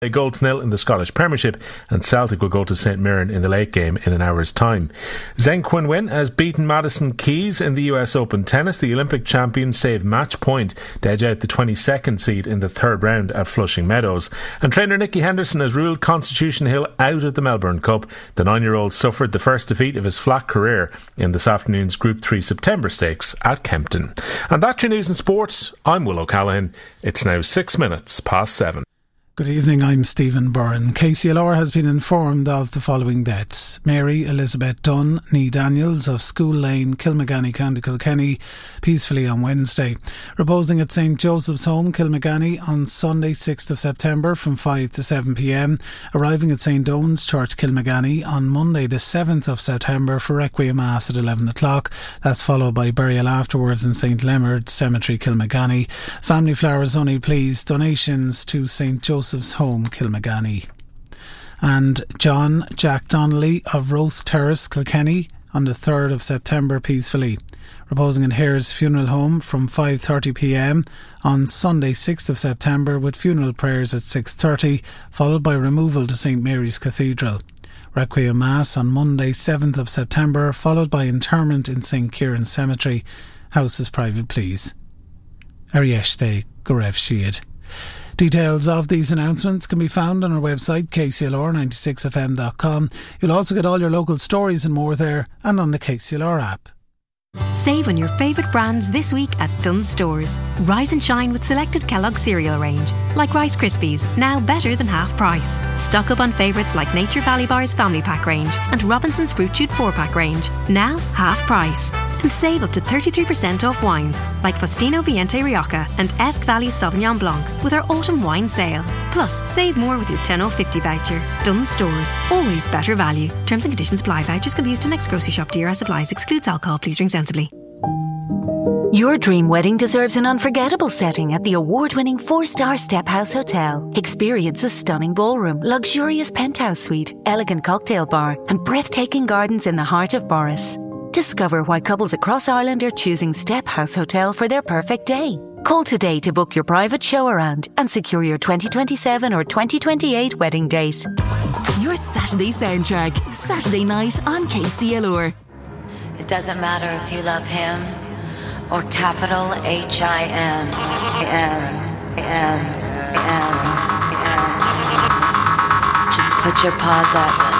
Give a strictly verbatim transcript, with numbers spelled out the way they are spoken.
A goal to nil in the Scottish Premiership, and Celtic will go to St Mirren in the late game in an hour's time. Zheng Qinwen has beaten Madison Keys in the U S Open tennis. The Olympic champion saved match point to edge out the twenty-second seed in the third round at Flushing Meadows. And trainer Nicky Henderson has ruled Constitution Hill out of the Melbourne Cup. The nine-year-old suffered the first defeat of his flat career in this afternoon's Group three September Stakes at Kempton. And that's your news and sports. I'm Will O'Callaghan. It's now six minutes past seven. Good evening, I'm Stephen Byrne. K C L R has been informed of the following deaths. Mary Elizabeth Dunn, nee Daniels of School Lane, Kilmagany, County Kilkenny, peacefully on Wednesday. Reposing at St Joseph's Home, Kilmagany, on Sunday sixth of September from five to seven p m. Arriving at St Owen's Church, Kilmagany, on Monday the seventh of September for Requiem Mass at eleven o'clock. That's followed by burial afterwards in St Leonard Cemetery, Kilmagany. Family flowers only, please. Donations to St Joseph's Home, Kilmagany. And John Jack Donnelly of Roath Terrace, Kilkenny, on the third of September peacefully. Reposing in Hare's Funeral Home from five thirty p m on Sunday sixth of September, with funeral prayers at six thirty, followed by removal to St Mary's Cathedral. Requiem Mass on Monday seventh of September, followed by interment in St Kieran Cemetery. House is private, please. Arieshte Gorev Shiad. Details of these announcements can be found on our website, k c l r ninety-six f m dot com. You'll also get all your local stories and more there, and on the K C L R app. Save on your favourite brands this week at Dunnes Stores. Rise and shine with selected Kellogg's cereal range, like Rice Krispies, now better than half price. Stock up on favourites like Nature Valley Bar's Family Pack range and Robinson's Fruit Shoot four pack range, now half price. And save up to thirty-three percent off wines like Faustino Viente Rioja and Esk Valley Sauvignon Blanc with our autumn wine sale. Plus, save more with your ten off fifty voucher. Dunnes Stores, always better value. Terms and conditions apply. Vouchers can be used to next grocery shop. D R S supplies. Excludes alcohol. Please drink sensibly. Your dream wedding deserves an unforgettable setting at the award-winning four-star Step House Hotel. Experience a stunning ballroom, luxurious penthouse suite, elegant cocktail bar, and breathtaking gardens in the heart of Boris. Discover why couples across Ireland are choosing Step House Hotel for their perfect day. Call today to book your private show around and secure your twenty twenty-seven or twenty twenty-eight wedding date. Your Saturday soundtrack, Saturday night on K C L R. It doesn't matter if you love him or capital H I M. M. M. M. M. Just put your paws up.